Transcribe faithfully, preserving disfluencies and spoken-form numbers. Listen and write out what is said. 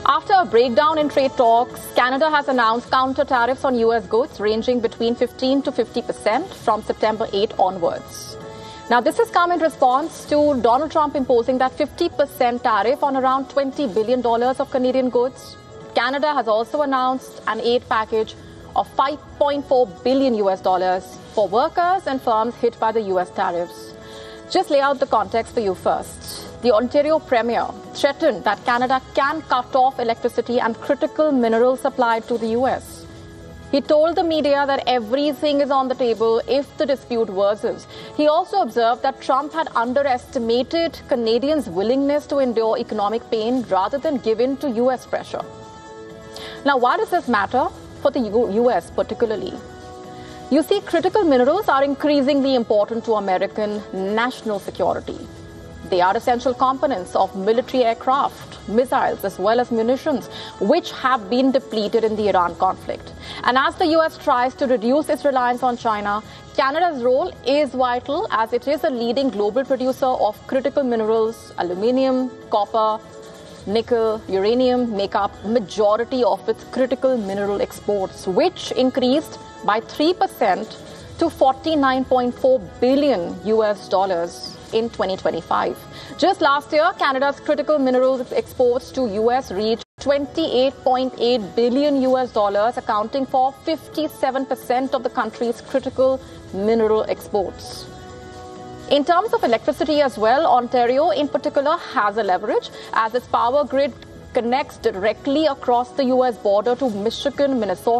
After a breakdown in trade talks, Canada has announced counter tariffs on U S goods ranging between fifteen to fifty percent from September eighth onwards. Now, this has come in response to Donald Trump imposing that fifty percent tariff on around twenty billion dollars of Canadian goods. Canada has also announced an aid package of five point four billion U S dollars for workers and firms hit by the U S tariffs. Just lay out the context for you first. The Ontario Premier threatened that Canada can cut off electricity and critical minerals supplied to the U S. He told the media that everything is on the table if the dispute worsens. He also observed that Trump had underestimated Canadians' willingness to endure economic pain rather than give in to U S pressure. Now, why does this matter for the U S particularly? You see, critical minerals are increasingly important to American national security. They are essential components of military aircraft, missiles, as well as munitions, which have been depleted in the Iran conflict. And as the U S tries to reduce its reliance on China, Canada's role is vital as it is a leading global producer of critical minerals. Aluminium, copper, nickel, uranium make up majority of its critical mineral exports, which increased by three percent to forty-nine point four billion U S dollars in twenty twenty-five. Just last year, Canada's critical minerals exports to U S reached twenty-eight point eight billion U S dollars, accounting for fifty-seven percent of the country's critical mineral exports. In terms of electricity as well, Ontario in particular has a leverage as its power grid connects directly across the U S border to Michigan, Minnesota,